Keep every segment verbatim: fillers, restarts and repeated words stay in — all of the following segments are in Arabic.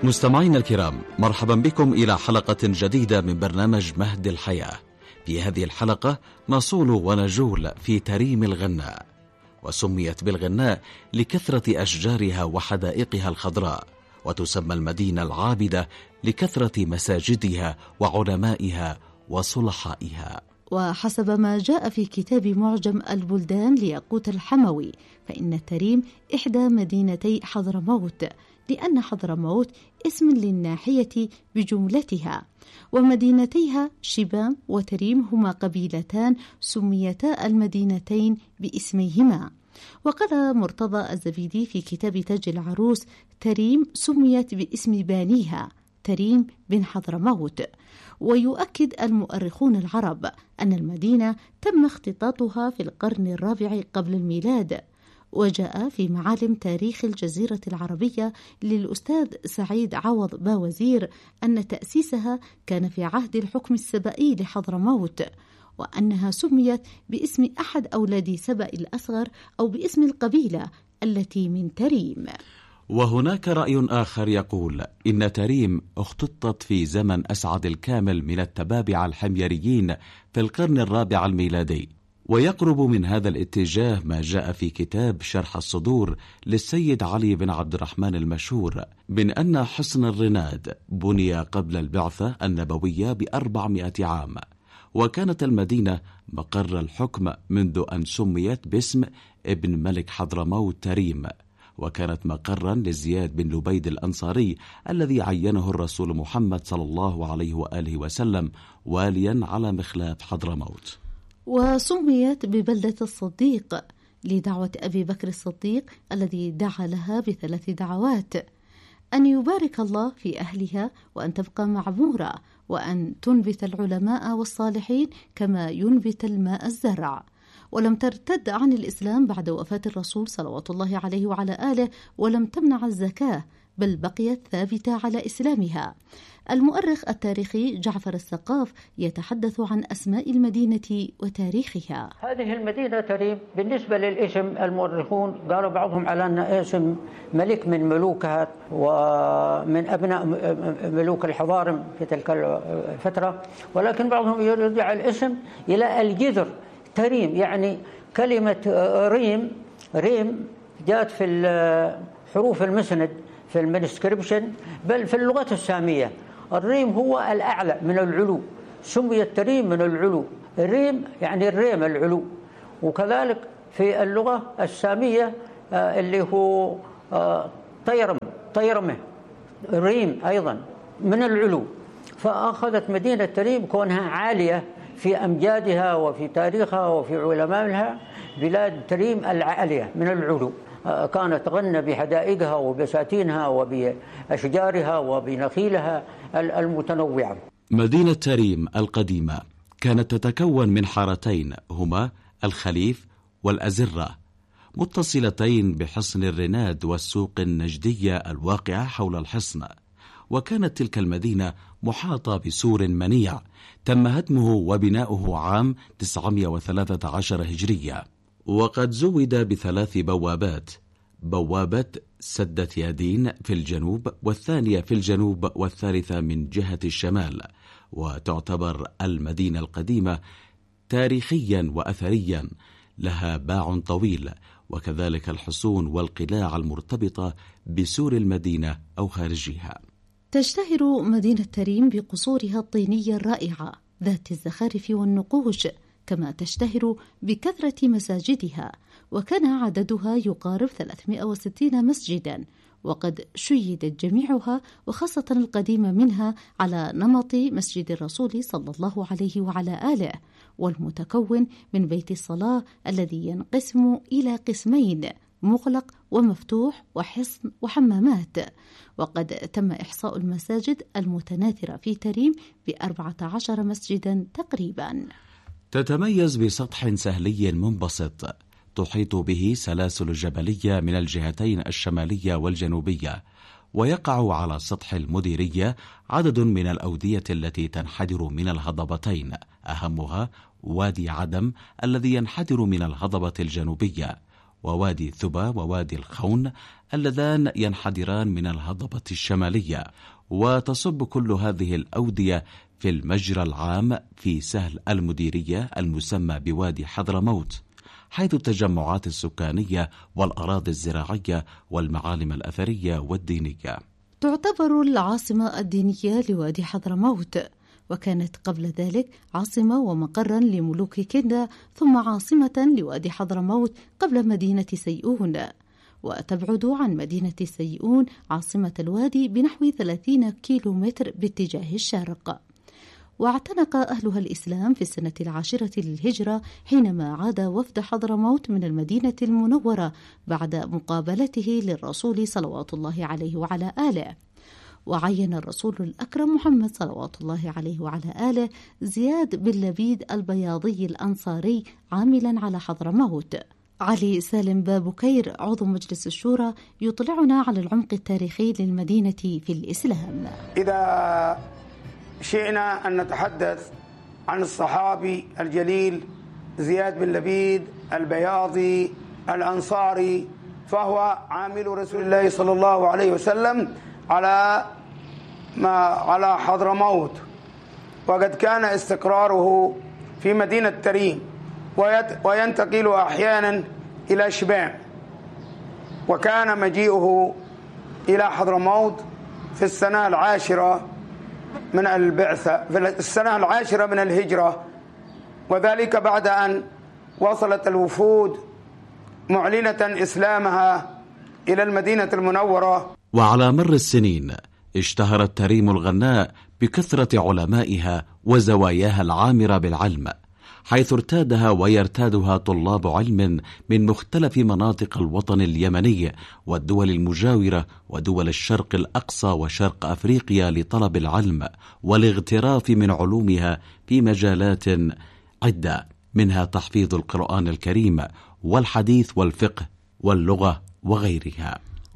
مستمعينا الكرام، مرحبا بكم إلى حلقة جديدة من برنامج مهد الحياة. في هذه الحلقة نصول ونجول في تريم الغناء، وسميت بالغناء لكثرة أشجارها وحدائقها الخضراء، وتسمى المدينة العابدة لكثرة مساجدها وعلمائها وصلحائها. وحسب ما جاء في كتاب معجم البلدان لياقوت الحموي، فإن تريم إحدى مدينتي حضرموت، لأن حضرموت اسم للناحية بجملتها، ومدينتيها شبام وتريم هما قبيلتان سميتا المدينتين باسميهما. وقال مرتضى الزبيدي في كتاب تاج العروس: تريم سميت باسم بانيها تريم بن حضرموت. ويؤكد المؤرخون العرب أن المدينة تم اختطاطها في القرن الرابع قبل الميلاد. وجاء في معالم تاريخ الجزيرة العربية للأستاذ سعيد عوض باوزير أن تأسيسها كان في عهد الحكم السبئي لحضرموت، وأنها سميت باسم أحد أولاد سبأ الأصغر أو باسم القبيلة التي من تريم. وهناك رأي آخر يقول إن تريم اختطت في زمن أسعد الكامل من التبابع الحميريين في القرن الرابع الميلادي. ويقرب من هذا الاتجاه ما جاء في كتاب شرح الصدور للسيد علي بن عبد الرحمن المشهور من أن حصن الرناد بني قبل البعثة النبوية بأربعمائة عام، وكانت المدينة مقر الحكم منذ أن سميت باسم ابن ملك حضرموت تريم، وكانت مقرا لزياد بن لبيد الأنصاري الذي عينه الرسول محمد صلى الله عليه وآله وسلم واليا على مخلاف حضرموت. وسميت ببلدة الصديق لدعوة أبي بكر الصديق الذي دعا لها بثلاث دعوات: أن يبارك الله في أهلها، وأن تبقى معمورة، وأن تنبت العلماء والصالحين كما ينبت الماء الزرع. ولم ترتد عن الإسلام بعد وفاة الرسول صلوات الله عليه وعلى آله، ولم تمنع الزكاة، بل بقيت ثابتة على إسلامها. المؤرخ التاريخي جعفر الثقاف يتحدث عن أسماء المدينة وتاريخها. هذه المدينة تريم بالنسبة للاسم المؤرخون قالوا بعضهم على أن اسم ملك من ملوكها ومن أبناء ملوك الحضارم في تلك الفترة، ولكن بعضهم يرجع الاسم إلى الجذر تريم، يعني كلمة ريم ريم جاءت في حروف المسند في المنسكريبشن، بل في اللغة السامية الريم هو الأعلى من العلو، سميت تريم من العلو، الريم يعني الريم العلو. وكذلك في اللغة السامية اللي هو طيرم طيرمه ريم أيضا من العلو. فأخذت مدينة تريم كونها عالية في أمجادها وفي تاريخها وفي علمائها، بلاد تريم العالية من العلو، كانت تغنى بحدائقها وبساتينها وبأشجارها وبنخيلها المتنوعة. مدينة تريم القديمة كانت تتكون من حارتين هما الخليف والأزرة، متصلتين بحصن الرناد والسوق النجدية الواقعة حول الحصن. وكانت تلك المدينة محاطة بسور منيع تم هدمه وبناؤه عام تسعمائة وثلاثة عشر هجرية، وقد زود بثلاث بوابات: بوابة سدة يادين في الجنوب، والثانية في الجنوب، والثالثة من جهة الشمال. وتعتبر المدينة القديمة تاريخيا وأثريا، لها باع طويل، وكذلك الحصون والقلاع المرتبطة بسور المدينة أو خارجها. تشتهر مدينة تريم بقصورها الطينية الرائعة ذات الزخارف والنقوش، كما تشتهر بكثرة مساجدها، وكان عددها يقارب ثلاثمائة وستين مسجدا، وقد شيدت جميعها وخاصة القديمة منها على نمط مسجد الرسول صلى الله عليه وعلى آله، والمتكون من بيت الصلاة الذي ينقسم إلى قسمين: مغلق ومفتوح وحصن وحمامات. وقد تم إحصاء المساجد المتناثرة في تريم بأربعة عشر مسجدا تقريبا. تتميز بسطح سهلي منبسط تحيط به سلاسل جبلية من الجهتين الشمالية والجنوبية، ويقع على سطح المديرية عدد من الأودية التي تنحدر من الهضبتين، أهمها وادي عدم الذي ينحدر من الهضبة الجنوبية، ووادي ثبا ووادي الخون اللذان ينحدران من الهضبة الشمالية، وتصب كل هذه الأودية في المجرى العام في سهل المديرية المسمى بوادي حضرموت، حيث التجمعات السكانية والأراضي الزراعية والمعالم الأثرية والدينية. تعتبر العاصمة الدينية لوادي حضرموت، وكانت قبل ذلك عاصمة ومقرا لملوك كندا، ثم عاصمة لوادي حضرموت قبل مدينة سيئون، وتبعد عن مدينة سيئون عاصمة الوادي بنحو ثلاثين كيلو متر باتجاه الشرق. واعتنق أهلها الإسلام في السنة العاشرة للهجرة حينما عاد وفد حضرموت من المدينة المنورة بعد مقابلته للرسول صلوات الله عليه وعلى آله، وعين الرسول الأكرم محمد صلوات الله عليه وعلى آله زياد بن لبيد البياضي الأنصاري عاملا على حضرموت. علي سالم بابكير عضو مجلس الشورى يطلعنا على العمق التاريخي للمدينة في الإسلام. إذا شئنا أن نتحدث عن الصحابي الجليل زياد بن لبيد البياضي الأنصاري، فهو عامل رسول الله صلى الله عليه وسلم على ما على حضرموت، وقد كان استقراره في مدينة تريم وينتقل أحيانا إلى شبام، وكان مجيئه إلى حضرموت في السنة العاشرة من البعثة في السنة العاشرة من الهجرة، وذلك بعد أن وصلت الوفود معلنة إسلامها إلى المدينة المنورة. وعلى مر السنين اشتهرت تريم الغناء بكثرة علمائها وزواياها العامرة بالعلم، حيث ارتادها ويرتادها طلاب علم من مختلف مناطق الوطن اليمني والدول المجاورة ودول الشرق الأقصى وشرق أفريقيا لطلب العلم والاغتراف من علومها في مجالات عدة، منها تحفيظ القرآن الكريم والحديث والفقه واللغة وغيرها.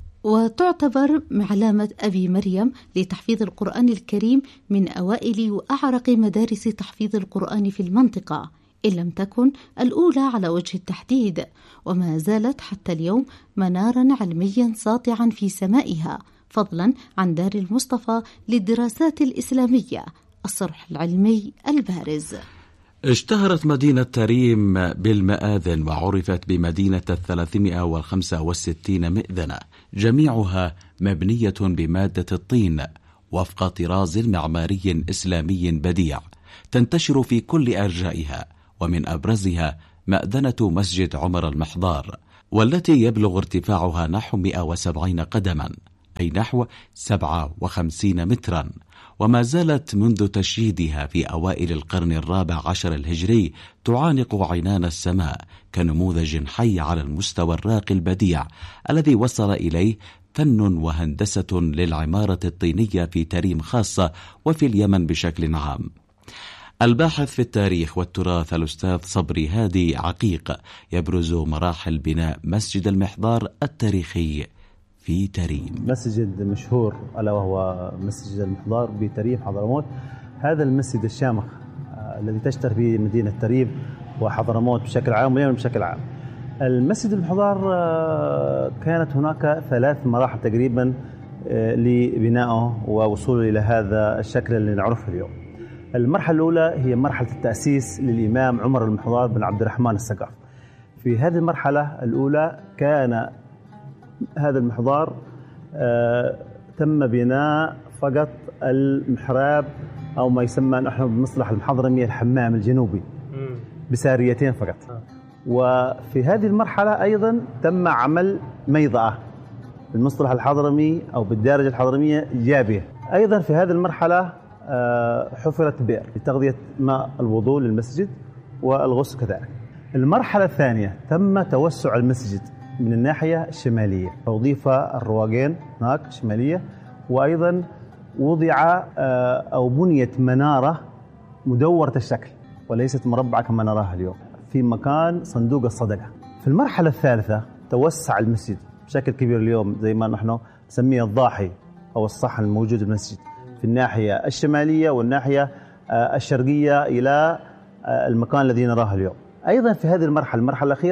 وتعتبر معلمة أبي مريم لتحفيظ القرآن الكريم من أوائل وأعرق مدارس تحفيظ القرآن في المنطقة، إن لم تكن الأولى على وجه التحديد، وما زالت حتى اليوم منارا علميا ساطعا في سمائها، فضلا عن دار المصطفى للدراسات الإسلامية، الصرح العلمي البارز. اشتهرت مدينة تريم بالمآذن وعرفت بمدينة الثلاثمائة وخمسة وستين مئذنة، جميعها مبنية بمادة الطين وفق طراز معماري إسلامي بديع تنتشر في كل أرجائها، ومن أبرزها مأذنة مسجد عمر المحضار، والتي يبلغ ارتفاعها نحو مئة وسبعين قدما، أي نحو سبعة وخمسين مترا، وما زالت منذ تشييدها في أوائل القرن الرابع عشر الهجري تعانق عنان السماء كنموذج حي على المستوى الراقي البديع الذي وصل إليه فن وهندسة للعمارة الطينية في تريم خاصة وفي اليمن بشكل عام. الباحث في التاريخ والتراث الأستاذ صبري هادي عقيق يبرز مراحل بناء مسجد المحضار التاريخي في تريم. مسجد مشهور ألا وهو مسجد المحضار بتريم حضرموت. هذا المسجد الشامخ الذي تشتهر به مدينة تريم وحضرموت بشكل عام واليمن بشكل عام. المسجد المحضار كانت هناك ثلاث مراحل تقريبا لبنائه ووصوله إلى هذا الشكل اللي نعرفه اليوم. المرحلة الأولى هي مرحلة التأسيس للإمام عمر المحضار بن عبد الرحمن الثقفي. في هذه المرحلة الأولى كان هذا المحضار آه تم بناء فقط المحراب أو ما يسمى نحن بمصطلح المحضرمية الحمام الجنوبي بساريتين فقط. وفي هذه المرحلة أيضا تم عمل ميضأة بالمصطلح الحضرمي أو بالدارجة الحضرمية جابية. أيضا في هذه المرحلة آه حفرت بئر لتغذية ماء الوضوء للمسجد والغسل كذلك. المرحلة الثانية تم توسع المسجد من الناحية الشمالية، فأضيف الرواقين هناك شمالية، وأيضا وضع أو بنيت منارة مدورة الشكل وليست مربعة كما نراها اليوم في مكان صندوق الصدقة. في المرحلة الثالثة توسع المسجد بشكل كبير اليوم زي ما نحن نسميه الضاحي أو الصحن الموجود في المسجد في الناحية الشمالية والناحية الشرقية إلى المكان الذي نراه اليوم. أيضا في هذه المرحلة المرحلة الأخيرة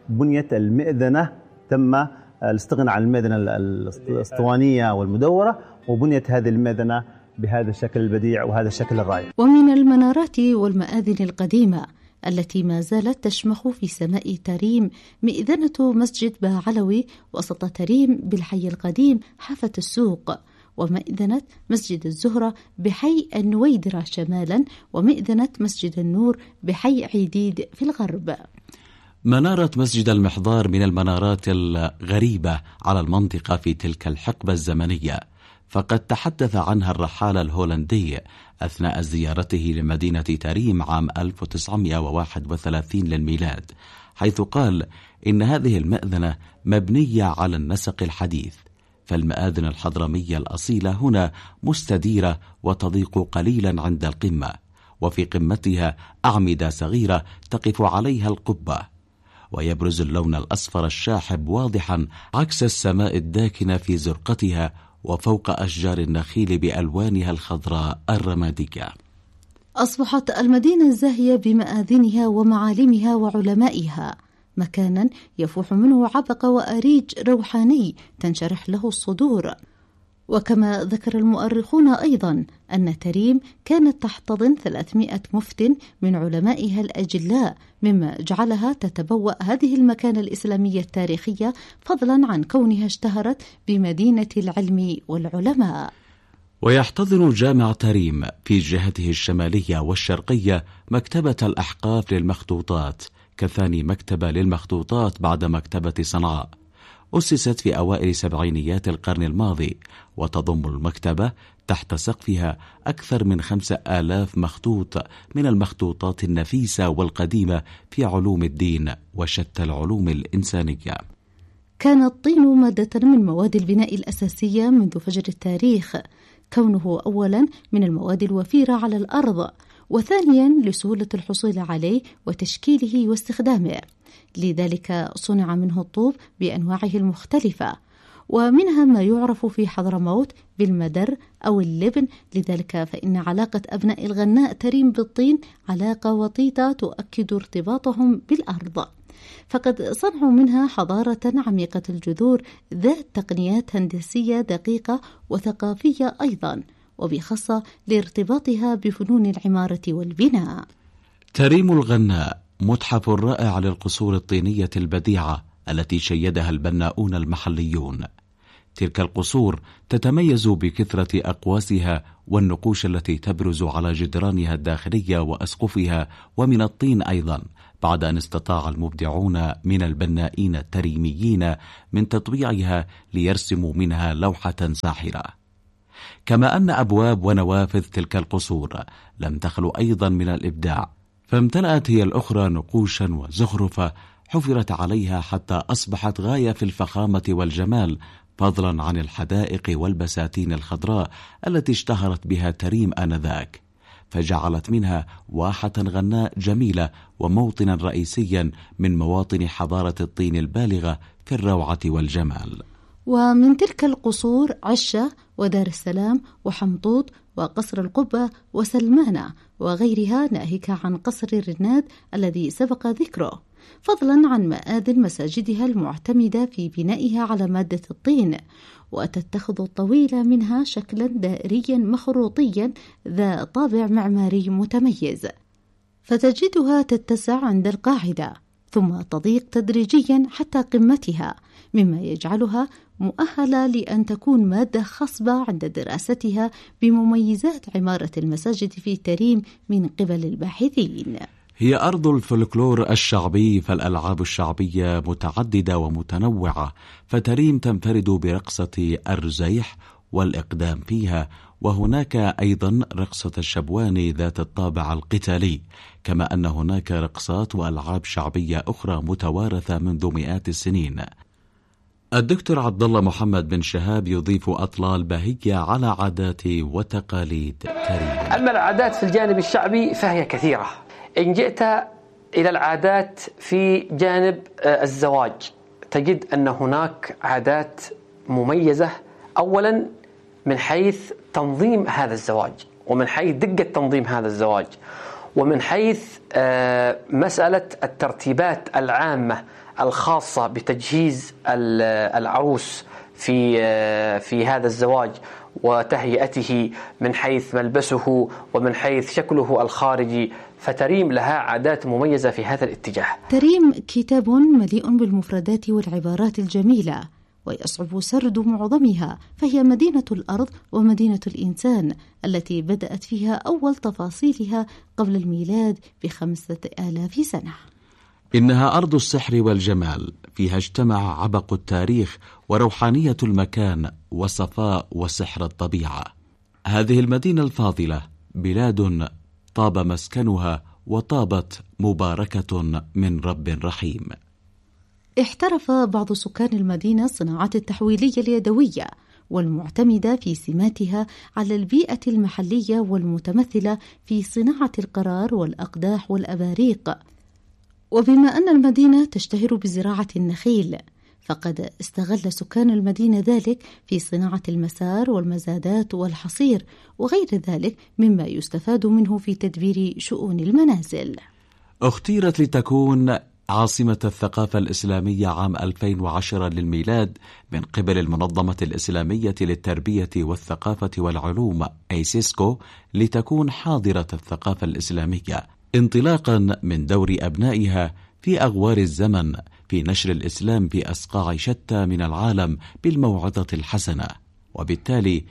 بنية المئذنة تم الاستغناء عن المئذنة الاسطوانية والمدورة، وبنيت هذه المئذنة بهذا الشكل البديع وهذا الشكل الرائع. ومن المنارات والمآذن القديمة التي ما زالت تشمخ في سماء تريم مئذنة مسجد باعلوي وسط تريم بالحي القديم حافة السوق، ومئذنة مسجد الزهرة بحي النويدرة شمالا، ومئذنة مسجد النور بحي عيديد في الغرب. منارة مسجد المحضار من المنارات الغريبة على المنطقة في تلك الحقبة الزمنية، فقد تحدث عنها الرحالة الهولندي أثناء زيارته لمدينة تريم عام ألف وتسعمائة وواحد وثلاثين للميلاد، حيث قال إن هذه المئذنة مبنية على النسق الحديث، فالمآذن الحضرمية الأصيلة هنا مستديرة وتضيق قليلا عند القمة، وفي قمتها أعمدة صغيرة تقف عليها القبة، ويبرز اللون الأصفر الشاحب واضحا عكس السماء الداكنة في زرقتها وفوق أشجار النخيل بألوانها الخضراء الرمادية. أصبحت المدينة الزاهية بمآذنها ومعالمها وعلمائها مكانا يفوح منه عبق وأريج روحاني تنشرح له الصدور. وكما ذكر المؤرخون أيضا أن تريم كانت تحتضن ثلاثمائة مفتن من علمائها الأجلاء، مما جعلها تتبوأ هذه المكانة الإسلامية التاريخية، فضلا عن كونها اشتهرت بمدينة العلم والعلماء. ويحتضن جامع تريم في جهته الشمالية والشرقية مكتبة الأحقاف للمخطوطات كثاني مكتبة للمخطوطات بعد مكتبة صنعاء، أسست في أوائل سبعينيات القرن الماضي، وتضم المكتبة تحت سقفها أكثر من خمسة آلاف مخطوط من المخطوطات النفيسة والقديمة في علوم الدين وشتى العلوم الإنسانية. كان الطين مادة من مواد البناء الأساسية منذ فجر التاريخ، كونه أولا من المواد الوفيرة على الأرض، وثانيا لسهولة الحصول عليه وتشكيله واستخدامه، لذلك صنع منه الطوب بأنواعه المختلفة، ومنها ما يعرف في حضرموت بالمدر أو اللبن، لذلك فإن علاقة أبناء الغناء تريم بالطين علاقة وطيدة تؤكد ارتباطهم بالأرض، فقد صنعوا منها حضارة عميقة الجذور ذات تقنيات هندسية دقيقة وثقافية أيضا، وبخاصة لارتباطها بفنون العمارة والبناء. تريم الغناء متحف رائع للقصور الطينية البديعة التي شيدها البناؤون المحليون. تلك القصور تتميز بكثرة أقواسها والنقوش التي تبرز على جدرانها الداخلية وأسقفها، ومن الطين أيضا، بعد أن استطاع المبدعون من البنائين التريميين من تطبيعها ليرسموا منها لوحة ساحرة. كما أن أبواب ونوافذ تلك القصور لم تخلو أيضا من الإبداع، فامتلأت هي الأخرى نقوشا وزخرفة حفرت عليها حتى أصبحت غاية في الفخامة والجمال، فضلا عن الحدائق والبساتين الخضراء التي اشتهرت بها تريم آنذاك، فجعلت منها واحة غناء جميلة وموطنا رئيسيا من مواطن حضارة الطين البالغة في الروعة والجمال. ومن تلك القصور عشة ودار السلام وحمطوط وقصر القبة وسلمانة وغيرها، ناهيك عن قصر الرناد الذي سبق ذكره، فضلا عن مآذن مساجدها المعتمدة في بنائها على مادة الطين، وتتخذ الطويلة منها شكلا دائريا مخروطيا ذا طابع معماري متميز، فتجدها تتسع عند القاعدة ثم تضيق تدريجيا حتى قمتها، مما يجعلها مؤهلة لأن تكون مادة خصبة عند دراستها بمميزات عمارة المساجد في تريم من قبل الباحثين. هي أرض الفولكلور الشعبي، فالألعاب الشعبية متعددة ومتنوعة، فتريم تنفرد برقصة الرزيح والإقدام فيها، وهناك أيضا رقصة الشبواني ذات الطابع القتالي، كما أن هناك رقصات وألعاب شعبية أخرى متوارثة منذ مئات السنين. الدكتور عبد الله محمد بن شهاب يضيف أطلال بهية على عادات وتقاليد تريم. أما العادات في الجانب الشعبي فهي كثيرة. إن جئت إلى العادات في جانب الزواج تجد أن هناك عادات مميزة، أولا من حيث تنظيم هذا الزواج ومن حيث دقة تنظيم هذا الزواج، ومن حيث مسألة الترتيبات العامة الخاصة بتجهيز العروس في في هذا الزواج وتهيئته من حيث ملبسه ومن حيث شكله الخارجي، فتريم لها عادات مميزة في هذا الاتجاه. تريم كتاب مليء بالمفردات والعبارات الجميلة، ويصعب سرد معظمها، فهي مدينة الأرض ومدينة الإنسان التي بدأت فيها أول تفاصيلها قبل الميلاد بخمسة آلاف سنة. إنها أرض السحر والجمال، فيها اجتمع عبق التاريخ وروحانية المكان وصفاء وسحر الطبيعة. هذه المدينة الفاضلة بلاد طاب مسكنها وطابت مباركة من رب رحيم. احترف بعض سكان المدينة الصناعات التحويلية اليدوية والمعتمدة في سماتها على البيئة المحلية والمتمثلة في صناعة القرار والأقداح والأباريق. وبما أن المدينة تشتهر بزراعة النخيل، فقد استغل سكان المدينة ذلك في صناعة المسار والمزادات والحصير وغير ذلك مما يستفاد منه في تدبير شؤون المنازل. اختيرت لتكون عاصمة الثقافة الإسلامية عام ألفين وعشرة للميلاد من قبل المنظمة الإسلامية للتربية والثقافة والعلوم أيسيسكو لتكون حاضرة الثقافة الإسلامية، انطلاقا من دور أبنائها في أغوار الزمن في نشر الإسلام في أصقاع شتى من العالم بالموعظة الحسنة، وبالتالي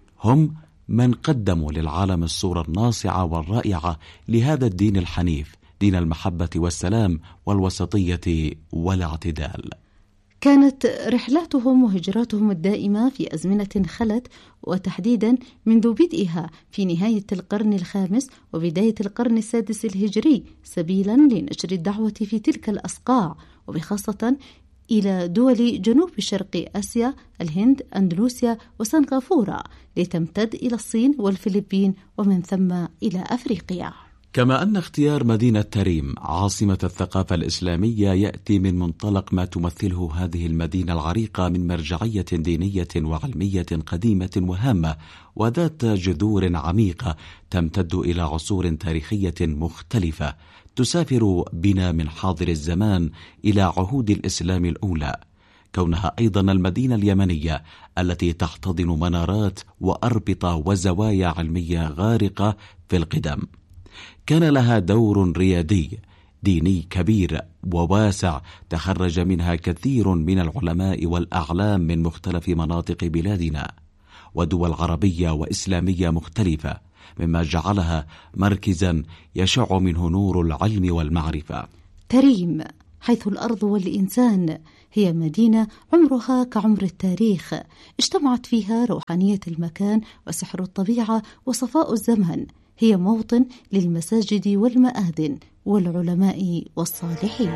هم من قدموا للعالم الصورة الناصعة والرائعة لهذا الدين الحنيف، دين المحبة والسلام والوسطية والاعتدال. كانت رحلاتهم وهجراتهم الدائمة في أزمنة خلت، وتحديدا منذ بدئها في نهاية القرن الخامس وبداية القرن السادس الهجري، سبيلا لنشر الدعوة في تلك الأصقاع، وبخاصة إلى دول جنوب شرق آسيا، الهند، أندلسيا وسنغافورة، لتمتد إلى الصين والفلبين ومن ثم إلى أفريقيا. كما أن اختيار مدينة تريم عاصمة الثقافة الإسلامية يأتي من منطلق ما تمثله هذه المدينة العريقة من مرجعية دينية وعلمية قديمة وهامة وذات جذور عميقة تمتد إلى عصور تاريخية مختلفة، تسافر بنا من حاضر الزمان إلى عهود الإسلام الأولى، كونها أيضا المدينة اليمنية التي تحتضن منارات وأربطة وزوايا علمية غارقة في القدم. كان لها دور ريادي ديني كبير وواسع، تخرج منها كثير من العلماء والأعلام من مختلف مناطق بلادنا ودول عربية وإسلامية مختلفة، مما جعلها مركزا يشع منه نور العلم والمعرفة. تريم حيث الأرض والإنسان هي مدينة عمرها كعمر التاريخ، اجتمعت فيها روحانية المكان وسحر الطبيعة وصفاء الزمن. هي موطن للمساجد والمآذن والعلماء والصالحين.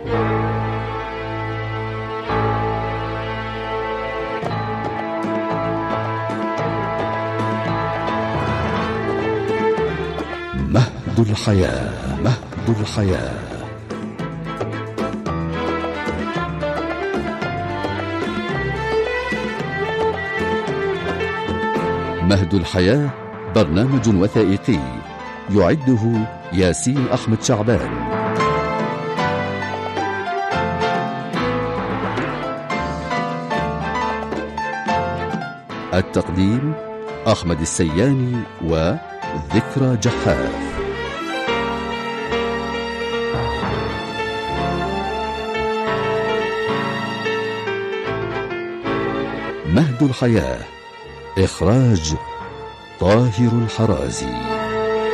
مهد الحياة، مهد الحياة. مهد الحياة برنامج وثائقي يعده ياسين أحمد شعبان. التقديم أحمد السياني وذكرى جحاف. مهد الحياة، إخراج طاهر الحرازي.